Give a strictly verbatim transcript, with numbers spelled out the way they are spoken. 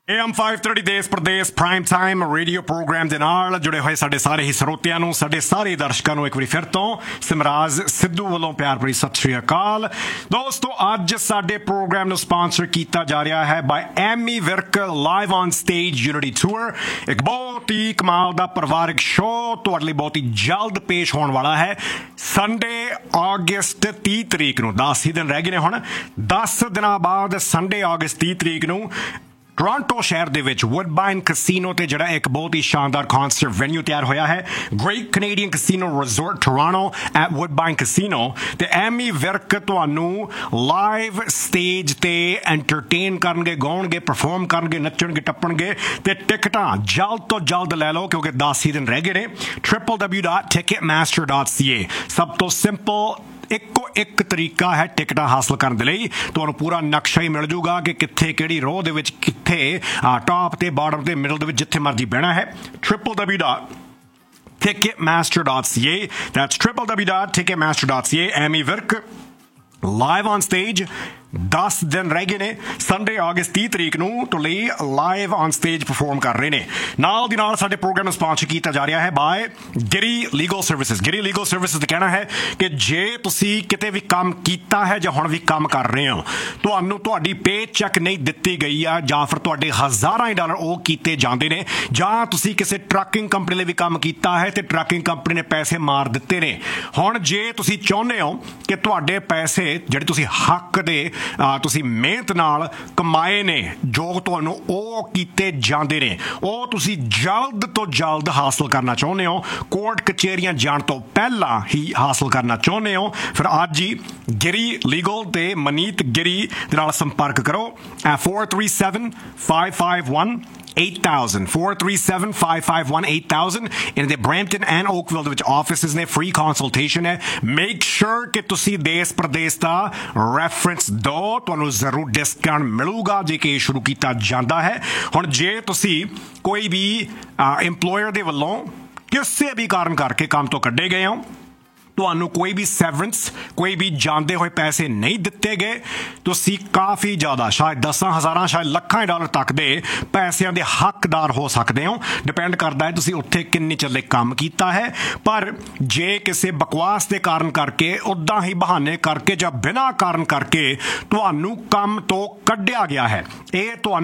A M five thirty देश प्रदेश prime time radio programme ਦੇ ਨਾਲ ਜੁੜੇ ਹੋਏ ਸਾਡੇ ਸਾਰੇ ਹੀ ਸਰੋਤਿਆਂ ਨੂੰ ਸਾਡੇ ਸਾਰੇ ਦਰਸ਼ਕਾਂ ਨੂੰ ਇੱਕ ਵਾਰੀ ਫਿਰ ਤੋਂ ਸਿਮਰਾਜ ਸਿੱਧੂ ਵੱਲੋਂ ਪਿਆਰ ਭਰੀ ਸਤਿ ਸ਼੍ਰੀ ਅਕਾਲ। ਦੋਸਤੋ ਅੱਜ ਸਾਡੇ ਪ੍ਰੋਗਰਾਮ ਨੂੰ ਸਪਾਂਸਰ ਕੀਤਾ ਜਾ ਰਿਹਾ ਹੈ ਬਾਈ Ammy Virk live on stage unity tour. ਇੱਕ ਬਹੁਤ ਹੀ ਕਮਾਲ ਦਾ ਪਰਿਵਾਰਕ ਸ਼ੋਅ ਤੁਹਾਡੇ ਲਈ ਬਹੁਤ ਹੀ ਜਲਦ ਪੇਸ਼ ਹੋਣ ਵਾਲਾ ਹੈ ਸੰਡੇ ਅਗਸਤ ਤੀਹ ਤਰੀਕ ਨੂੰ। ਦਸ ਹੀ ਦਿਨ ਰਹਿ ਗਏ ਨੇ ਹੁਣ। ਦਸ ਦਿਨਾਂ ਬਾਅਦ ਸੰਡੇ ਅਗਸਤ ਤੀਹ ਤਰੀਕ ਨੂੰ ਟੋਰਾਂਟੋ ਸ਼ਹਿਰ ਦੇ ਵਿੱਚ ਵੁੱਡਬਾਈਨ ਕਸੀਨੋ ਤੇ ਜਿਹੜਾ ਇੱਕ ਬਹੁਤ ਹੀ ਸ਼ਾਨਦਾਰ ਕਨਸਰਟ ਵੈਨਿਊ ਤਿਆਰ ਹੋਇਆ ਹੈ great Canadian casino resort Toronto at ਵੁੱਡਬਾਈਨ casino. ਤੇ ਐਮੀ ਵਿਰਕ ਤੁਹਾਨੂੰ ਲਾਈਵ ਸਟੇਜ ਤੇ ਐਂਟਰਟੇਨ ਕਰਨਗੇ, ਗਾਉਣਗੇ, ਪਰਫਾਰਮ ਕਰਨਗੇ, ਨੱਚਣਗੇ, ਟੱਪਣਗੇ। ਤੇ ਟਿਕਟਾਂ ਜਲਦ ਤੋਂ ਜਲਦ ਲੈ ਲਓ ਕਿਉਂਕਿ ਦਸ ਹੀ ਦਿਨ ਰਹਿ ਗਏ ਨੇ। Triple W dot ticket master dot ਸੀ ਏ ਸਭ ਤੋਂ ਸਿੰਪਲ ਇੱਕੋ ਇੱਕ ਤਰੀਕਾ ਹੈ ਟਿਕਟਾਂ ਹਾਸਲ ਕਰਨ ਦੇ ਲਈ। ਤੁਹਾਨੂੰ ਪੂਰਾ ਨਕਸ਼ਾ ਹੀ ਮਿਲ ਜੂਗਾ ਕਿ ਕਿੱਥੇ ਕਿਹੜੀ ਰੋਅ ਦੇ ਵਿੱਚ ਕਿੱਥੇ ਟਾਪ ਤੇ ਬਾਟਮ ਤੇ ਮਿਡਲ ਦੇ ਵਿੱਚ ਜਿੱਥੇ ਮਰਜ਼ੀ ਬਹਿਣਾ ਹੈ। Triple W dot ticket master dot C A that's triple W dot ticket master dot C A. Ammy Virk live on stage ਦਸ ਦਿਨ ਰਹਿ ਗਏ ਨੇ। ਸੰਡੇ ਅਗਸਤ ਤੀਹ ਤਰੀਕ ਨੂੰ ਤੋਂ ਲਈ ਲਾਈਵ ਔਨ ਸਟੇਜ ਪਰਫਾਰਮ ਕਰ ਰਹੇ ਨੇ। ਨਾਲ ਦੀ ਨਾਲ ਸਾਡੇ ਪ੍ਰੋਗਰਾਮ ਨੂੰ ਸਪਾਂਸਰ ਕੀਤਾ ਜਾ ਰਿਹਾ ਹੈ ਬਾਏ ਗਿਰੀ ਲੀਗਲ ਸਰਵਿਸਿਜ਼। ਗਿਰੀ ਲੀਗਲ ਸਰਵਿਸਿਜ਼ ਦਾ ਕਹਿਣਾ ਹੈ ਕਿ ਜੇ ਤੁਸੀਂ ਕਿਤੇ ਵੀ ਕੰਮ ਕੀਤਾ ਹੈ ਜਾਂ ਹੁਣ ਵੀ ਕੰਮ ਕਰ ਰਹੇ ਹੋ, ਤੁਹਾਨੂੰ ਤੁਹਾਡੀ ਪੇ ਚੈੱਕ ਨਹੀਂ ਦਿੱਤੀ ਗਈ ਆ ਜਾਂ ਫਿਰ ਤੁਹਾਡੇ ਹਜ਼ਾਰਾਂ ਹੀ ਡਾਲਰ ਉਹ ਕੀਤੇ ਜਾਂਦੇ ਨੇ, ਜਾਂ ਤੁਸੀਂ ਕਿਸੇ ਟਰੱਕਿੰਗ ਕੰਪਨੀ ਲਈ ਵੀ ਕੰਮ ਕੀਤਾ ਹੈ ਤੇ ਟਰੱਕਿੰਗ ਕੰਪਨੀ ਨੇ ਪੈਸੇ ਮਾਰ ਦਿੱਤੇ ਨੇ। ਹੁਣ ਜੇ ਤੁਸੀਂ ਚਾਹੁੰਦੇ ਹੋ ਕਿ ਤੁਹਾਡੇ ਪੈਸੇ ਜਿਹੜੇ ਤੁਸੀਂ ਹੱਕ ਦੇ ਤੁਸੀਂ ਮਿਹਨਤ ਨਾਲ ਕਮਾਏ ਨੇ, ਜੋ ਤੁਹਾਨੂੰ ਉਹ ਕੀਤੇ ਜਾਂਦੇ ਨੇ, ਉਹ ਤੁਸੀਂ ਜਲਦ ਤੋਂ ਜਲਦ ਹਾਸਲ ਕਰਨਾ ਚਾਹੁੰਦੇ ਹੋ, ਕੋਰਟ ਕਚਹਿਰੀਆਂ ਜਾਣ ਤੋਂ ਪਹਿਲਾਂ ਹੀ ਹਾਸਲ ਕਰਨਾ ਚਾਹੁੰਦੇ ਹੋ, ਫਿਰ ਅੱਜ ਹੀ ਗਿਰੀ ਲੀਗਲ ਤੇ ਮਨੀਤ ਗਿਰੀ ਦੇ ਨਾਲ ਸੰਪਰਕ ਕਰੋ। four three seven five five one eight thousand four three seven five five one eight thousand ਇਹਨਾਂ ਦੇ ਬਰੈਂਪਟਨ ਐਂਡ ਓਕਵਿਲ ਦੇ ਵਿੱਚ ਆਫਿਸਿਸ ਨੇ। ਫ੍ਰੀ ਕੰਸਲਟੇਸ਼ਨ ਹੈ। ਮੇਕ ਸ਼ੋਰ ਕਿ ਤੁਸੀਂ ਦੇਸ਼ ਪ੍ਰਦੇਸ਼ ਦਾ ਰੈਫਰੈਂਸ ਦਿਓ, ਤੁਹਾਨੂੰ ਜ਼ਰੂਰ ਡਿਸਕਾਊਂਟ ਮਿਲੂਗਾ ਜੇ ਕਿ ਸ਼ੁਰੂ ਕੀਤਾ ਜਾਂਦਾ ਹੈ। ਹੁਣ ਜੇ ਤੁਸੀਂ ਕੋਈ ਵੀ ਇੰਪਲੋਇਰ ਦੇ ਵੱਲੋਂ ਕਿਸੇ ਵੀ ਕਾਰਨ ਕਰਕੇ ਕੰਮ ਤੋਂ ਕੱਢੇ ਗਏ ਹੋ, ਤੁਹਾਨੂੰ ਕੋਈ ਵੀ ਸੈਵਰੈਂਸ, ਕੋਈ ਵੀ ਜਾਂਦੇ ਹੋਏ ਪੈਸੇ ਨਹੀਂ ਦਿੱਤੇ ਗਏ, ਤੁਸੀਂ ਕਾਫੀ ਜ਼ਿਆਦਾ ਸ਼ਾਇਦ ਦਸਾਂ ਹਜ਼ਾਰਾਂ ਸ਼ਾਇਦ ਲੱਖਾਂ ਡਾਲਰ ਤੱਕ ਦੇ ਪੈਸਿਆਂ ਦੇ ਹੱਕਦਾਰ ਹੋ ਸਕਦੇ ਹੋ। ਡਿਪੈਂਡ ਕਰਦਾ ਹੈ ਤੁਸੀਂ ਉੱਥੇ ਕਿੰਨੇ ਚੱਲੇ ਕੰਮ ਕੀਤਾ ਹੈ। ਪਰ ਜੇ ਕਿਸੇ ਬਕਵਾਸ ਦੇ ਕਾਰਨ ਕਰਕੇ, ਉੱਦਾਂ ਹੀ ਬਹਾਨੇ ਕਰਕੇ ਜਾਂ ਬਿਨਾਂ ਕਾਰਨ ਕਰਕੇ ਤੁਹਾਨੂੰ ਕੰਮ ਤੋਂ ਕੱਢਿਆ ਗਿਆ ਹੈ, ਇਹ ਤੁਹਾਨੂੰ